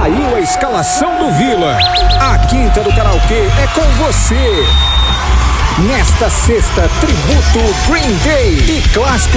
Saiu a escalação do Vila. A quinta do karaokê é com você. Nesta sexta, tributo Green Day e clássico